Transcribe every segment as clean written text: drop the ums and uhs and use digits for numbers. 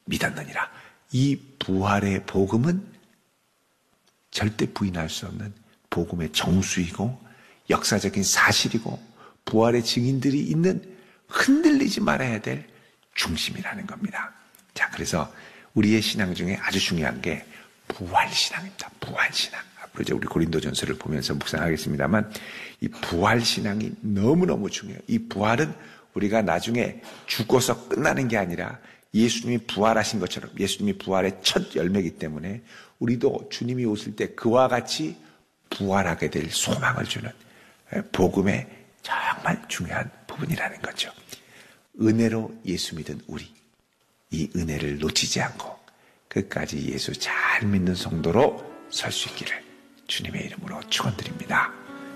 믿었느니라. 이 부활의 복음은 절대 부인할 수 없는 복음의 정수이고 역사적인 사실이고 부활의 증인들이 있는 흔들리지 말아야 될 중심이라는 겁니다. 자, 그래서 우리의 신앙 중에 아주 중요한 게 부활신앙입니다. 부활신앙. 앞으로 이제 우리 고린도전서를 보면서 묵상하겠습니다만 이 부활신앙이 너무너무 중요해요. 이 부활은 우리가 나중에 죽어서 끝나는 게 아니라 예수님이 부활하신 것처럼 예수님이 부활의 첫 열매이기 때문에 우리도 주님이 오실 때 그와 같이 부활하게 될 소망을 주는 복음의 정말 중요한 부분이라는 거죠. 은혜로 예수 믿은 우리, 이 은혜를 놓치지 않고 끝까지 예수 잘 믿는 성도로 설 수 있기를 주님의 이름으로 축원드립니다.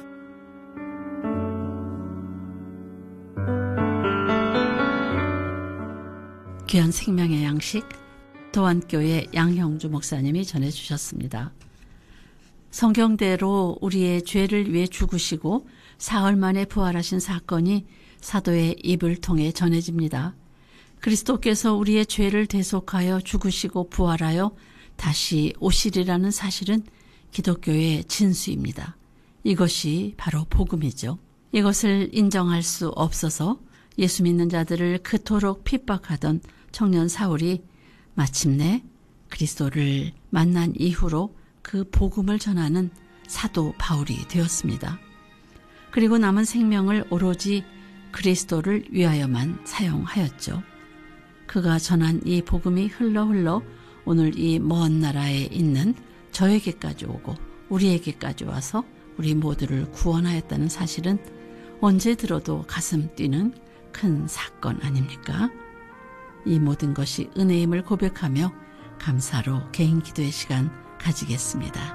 귀한 생명의 양식 도안교회 양형주 목사님이 전해주셨습니다. 성경대로 우리의 죄를 위해 죽으시고 사흘 만에 부활하신 사건이 사도의 입을 통해 전해집니다. 그리스도께서 우리의 죄를 대속하여 죽으시고 부활하여 다시 오시리라는 사실은 기독교의 진수입니다. 이것이 바로 복음이죠. 이것을 인정할 수 없어서 예수 믿는 자들을 그토록 핍박하던 청년 사울이 마침내 그리스도를 만난 이후로 그 복음을 전하는 사도 바울이 되었습니다. 그리고 남은 생명을 오로지 그리스도를 위하여만 사용하였죠. 그가 전한 이 복음이 흘러 오늘 이 먼 나라에 있는 저에게까지 오고 우리에게까지 와서 우리 모두를 구원하였다는 사실은 언제 들어도 가슴 뛰는 큰 사건 아닙니까? 이 모든 것이 은혜임을 고백하며 감사로 개인 기도의 시간 가지겠습니다.